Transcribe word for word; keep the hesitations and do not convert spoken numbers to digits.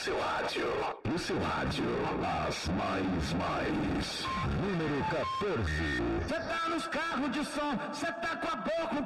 seu rádio. No seu rádio. As mais, mais. Número quatorze. Cê tá nos carros de som, cê tá com a boca